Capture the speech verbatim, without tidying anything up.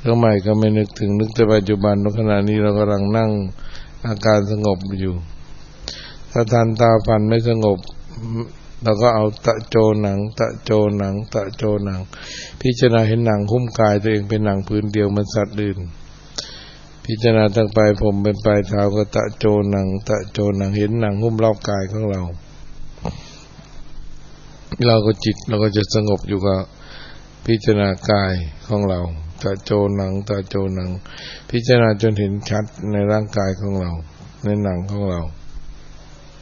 เรื่องใหม่ก็ไม่นึกถึงนึกแต่ปัจจุบันขณะนี้เรากำลังนั่งอาการสงบอยู่ถ้าทันตาฟันไม่สงบเราก็เอาตะโจหนังตะโจหนังตะโจหนังพิจารณาเห็นหนังหุ้มกายตัวเองเป็นหนังพื้นเดียวมันสัตว์อื่นพิจารณาตั้งปลายผมเป็นปลายเท้าก็ตะโจหนังตะโจหนังเห็นหนังหุ้มรอบกายของเราเราก็จิตเราก็จะสงบอยู่กับพิจารณากายของเราตะโจหนังตะโจหนังพิจารณาจนเห็นชัดในร่างกายของเราในหนังของเรา